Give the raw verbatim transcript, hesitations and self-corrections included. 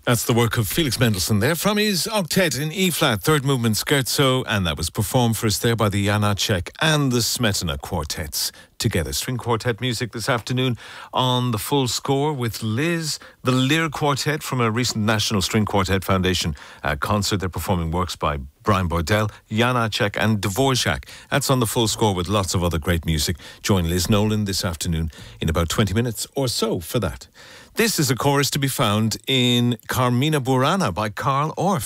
That's the work of Felix Mendelssohn there from his octet in E-flat, third movement scherzo, and that was performed for us there by the Janacek and the Smetana quartets together. String quartet music this afternoon on the full score with Liz, the Lear Quartet from a recent National String Quartet Foundation uh, concert. They're performing works by Brian Boydell, Janacek and Dvorak. That's on the full score with lots of other great music. Join Liz Nolan this afternoon in about twenty minutes or so for that. This is a chorus to be found in Carmina Burana by Carl Orff.